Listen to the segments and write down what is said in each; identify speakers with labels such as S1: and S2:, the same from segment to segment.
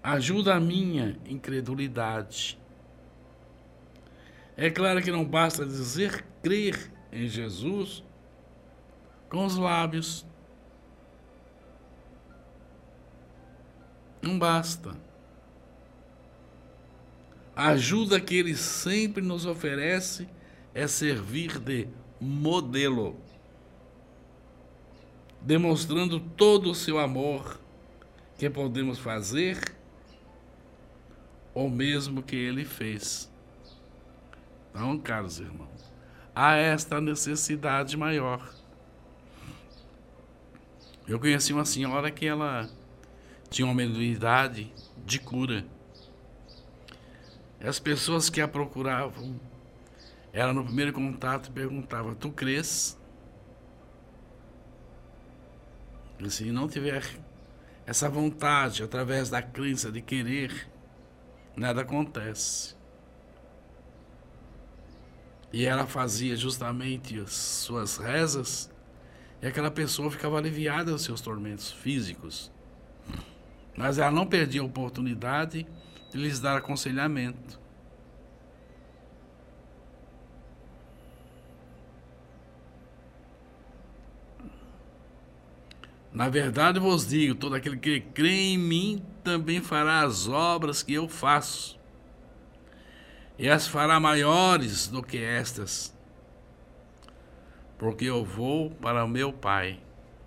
S1: Ajuda a minha incredulidade. É claro que não basta dizer crer em Jesus com os lábios. Não basta. A ajuda que ele sempre nos oferece é servir de modelo, demonstrando todo o seu amor que podemos fazer, ou mesmo que ele fez. Então, caros irmãos, há esta necessidade maior. Eu conheci uma senhora que ela tinha uma mediunidade de cura. As pessoas que a procuravam, ela no primeiro contato perguntava: tu crês? E se não tiver essa vontade, através da crença de querer, nada acontece. E ela fazia justamente as suas rezas, e aquela pessoa ficava aliviada dos seus tormentos físicos. Mas ela não perdia a oportunidade de lhes dar aconselhamento. Na verdade vos digo, todo aquele que crê em mim também fará as obras que eu faço, e as fará maiores do que estas, porque eu vou para o meu Pai.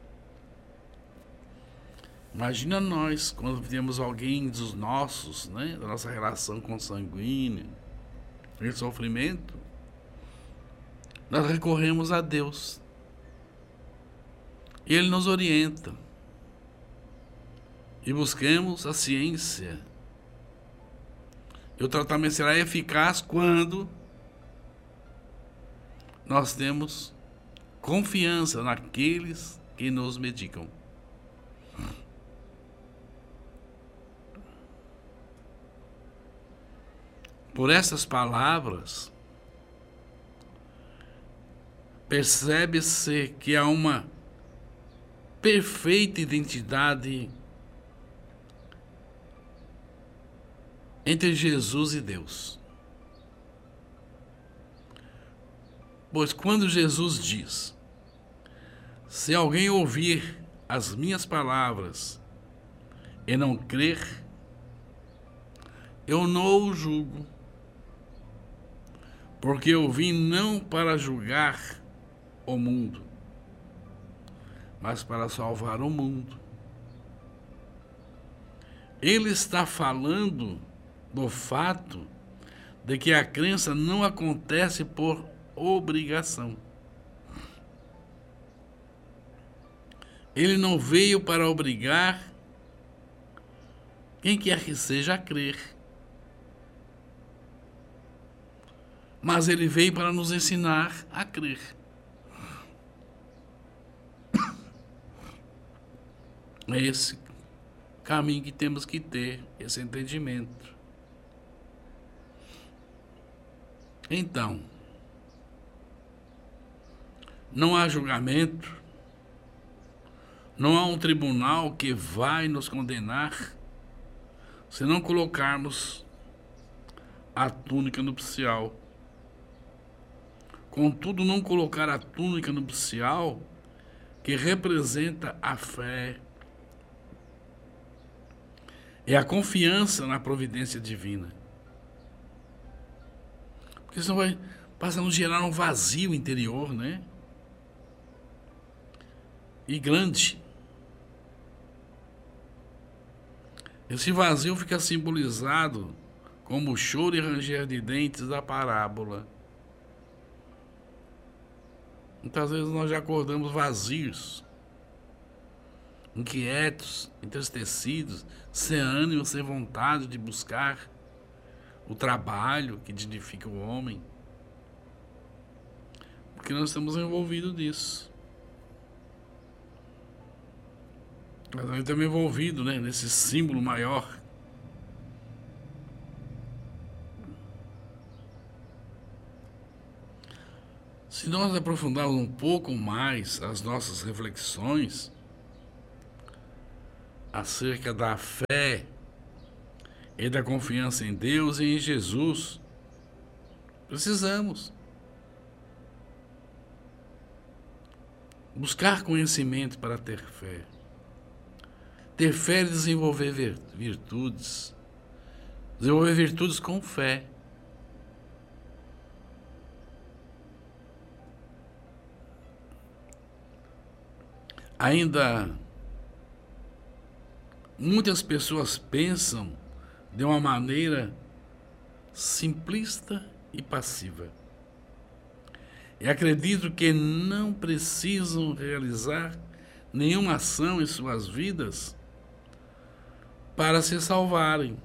S1: Imagina nós, quando temos alguém dos nossos, né, da nossa relação consanguínea, em sofrimento, nós recorremos a Deus. E Ele nos orienta. E busquemos a ciência. E o tratamento será eficaz quando nós temos confiança naqueles que nos medicam. Por essas palavras, percebe-se que há uma perfeita identidade entre Jesus e Deus. Pois quando Jesus diz: se alguém ouvir as minhas palavras e não crer, eu não o julgo, porque eu vim não para julgar o mundo, mas para salvar o mundo. Ele está falando do fato de que a crença não acontece por obrigação. Ele não veio para obrigar quem quer que seja a crer, mas ele veio para nos ensinar a crer. É esse caminho que temos que ter, esse entendimento. Então, não há julgamento, não há um tribunal que vai nos condenar se não colocarmos a túnica nupcial. Contudo, não colocar a túnica nupcial, que representa a fé, é a confiança na providência divina. Porque senão vai passar a gerar um vazio interior, né? E grande. Esse vazio fica simbolizado como o choro e ranger de dentes da parábola. Muitas vezes nós já acordamos vazios, inquietos, entristecidos, sem ânimo, sem vontade de buscar o trabalho que dignifica o homem. Porque nós estamos envolvidos nisso. Nós estamos envolvidos, né, nesse símbolo maior. Se nós aprofundarmos um pouco mais as nossas reflexões acerca da fé e da confiança em Deus e em Jesus. Precisamos buscar conhecimento para ter fé. Ter fé e desenvolver virtudes. Desenvolver virtudes com fé. Ainda muitas pessoas pensam de uma maneira simplista e passiva. E acredito que não precisam realizar nenhuma ação em suas vidas para se salvarem.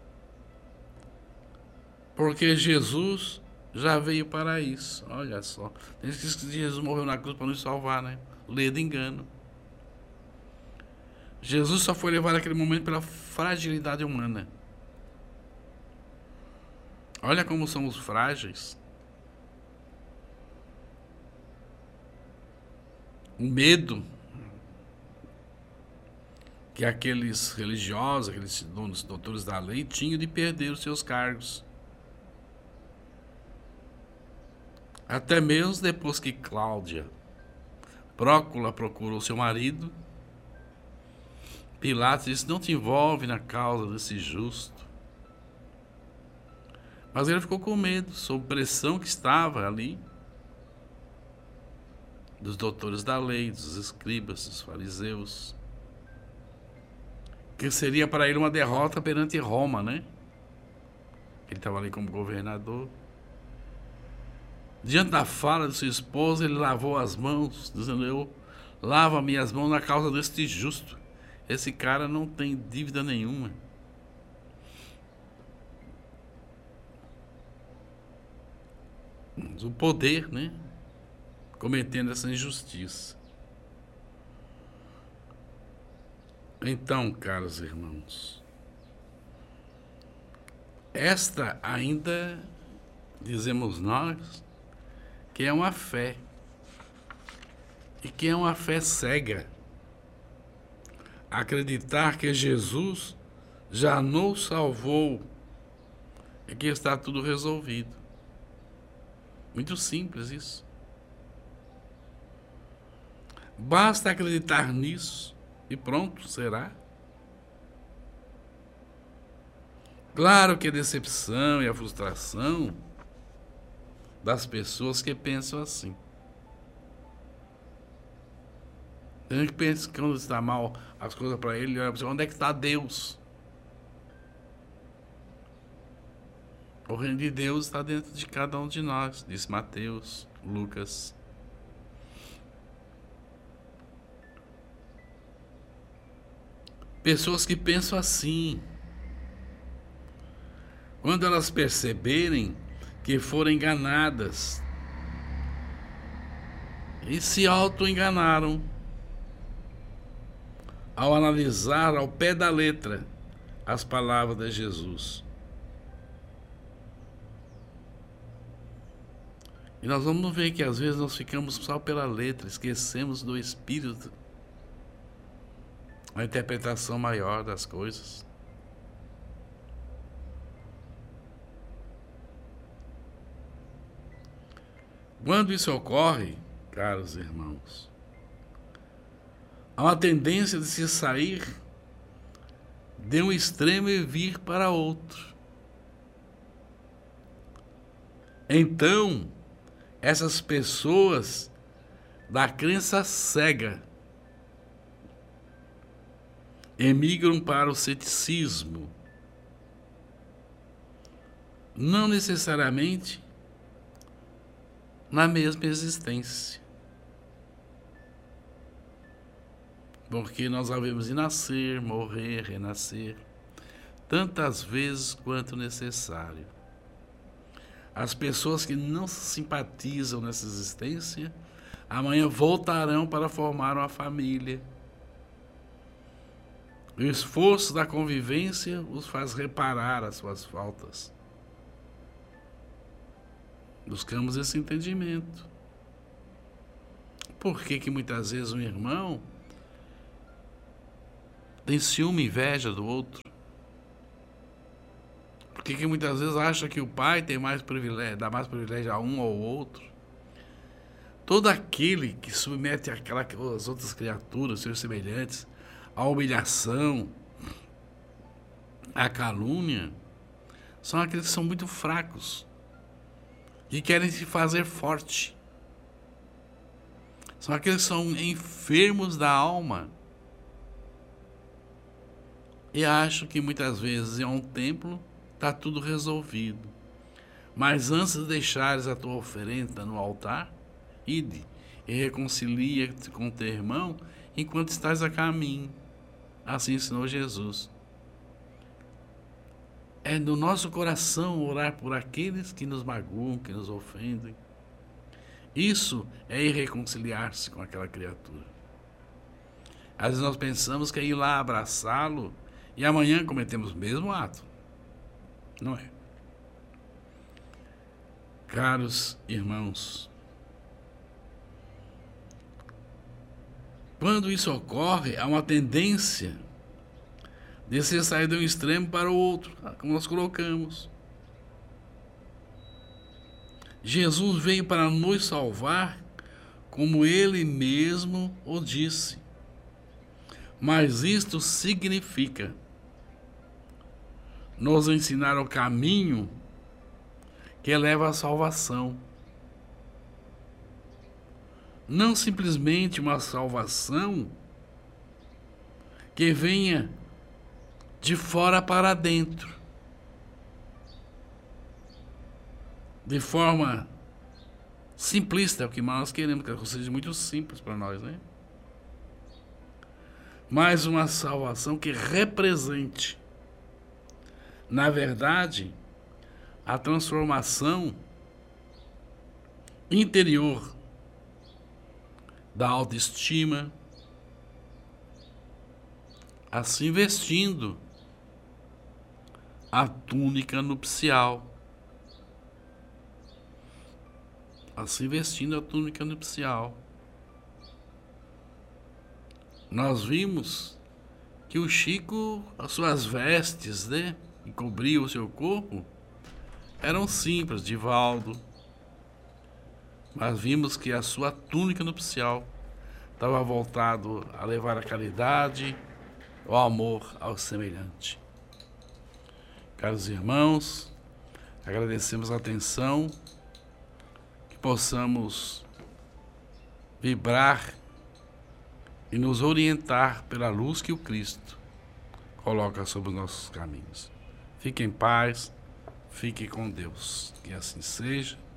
S1: Porque Jesus já veio para isso. Olha só. Diz que Jesus morreu na cruz para nos salvar, né? Ledo engano. Jesus só foi levado naquele momento pela fragilidade humana. Olha como somos frágeis. O medo que aqueles religiosos, aqueles doutores da lei tinham de perder os seus cargos. Até mesmo depois que Cláudia Prócula procurou seu marido, Pilatos disse: não te envolve na causa desse justo. Mas ele ficou com medo, sob pressão que estava ali, dos doutores da lei, dos escribas, dos fariseus, que seria para ele uma derrota perante Roma, né? Ele estava ali como governador. Diante da fala de sua esposa, ele lavou as mãos, dizendo: eu lavo as minhas mãos na causa deste justo. Esse cara não tem dívida nenhuma. O poder, né? Cometendo essa injustiça. Então, caros irmãos, esta ainda, dizemos nós, que é uma fé. E que é uma fé cega. Acreditar que Jesus já nos salvou e que está tudo resolvido. Muito simples isso. Basta acreditar nisso e pronto, será? Claro que a decepção e a frustração das pessoas que pensam assim. Tem gente que pensa que quando está mal as coisas para ele, olha para você: onde é que está Deus? O reino de Deus está dentro de cada um de nós, disse Mateus, Lucas. Pessoas que pensam assim, quando elas perceberem que foram enganadas e se auto-enganaram ao analisar ao pé da letra as palavras de Jesus. E nós vamos ver que às vezes nós ficamos só pela letra, esquecemos do Espírito, a interpretação maior das coisas. Quando isso ocorre, caros irmãos, há uma tendência de se sair de um extremo e vir para outro. Então, essas pessoas da crença cega emigram para o ceticismo. Não necessariamente na mesma existência. Porque nós havemos de nascer, morrer, renascer, tantas vezes quanto necessário. As pessoas que não simpatizam nessa existência, amanhã voltarão para formar uma família. O esforço da convivência os faz reparar as suas faltas. Buscamos esse entendimento. Por que muitas vezes um irmão tem ciúme e inveja do outro? Porque que muitas vezes acha que o pai tem mais privilégio, dá mais privilégio a um ou outro. Todo aquele que submete as outras criaturas, seus semelhantes, à humilhação, à calúnia, são aqueles que são muito fracos, que querem se fazer forte. São aqueles que são enfermos da alma. E acham que muitas vezes em um templo está tudo resolvido. Mas antes de deixares a tua oferenda no altar, ide e reconcilia-te com teu irmão enquanto estás a caminho. Assim ensinou Jesus. É no nosso coração orar por aqueles que nos magoam, que nos ofendem. Isso é ir reconciliar-se com aquela criatura. Às vezes nós pensamos que é ir lá abraçá-lo e amanhã cometemos o mesmo ato. Não é? Caros irmãos, quando isso ocorre, há uma tendência de se sair de um extremo para o outro, como nós colocamos. Jesus veio para nos salvar, como ele mesmo o disse. Mas isto significa nos ensinar o caminho que leva à salvação. Não simplesmente uma salvação que venha de fora para dentro, de forma simplista, é o que nós queremos, que seja muito simples para nós, né? Mas uma salvação que represente, na verdade, a transformação interior da autoestima, assim vestindo a túnica nupcial. Assim vestindo a túnica nupcial. Nós vimos que o Chico, as suas vestes, né, que cobriam o seu corpo, eram simples, de Valdo. Mas vimos que a sua túnica nupcial estava voltado a levar a caridade, o amor ao semelhante. Caros irmãos, agradecemos a atenção, que possamos vibrar e nos orientar pela luz que o Cristo coloca sobre os nossos caminhos. Fique em paz, fique com Deus. Que assim seja.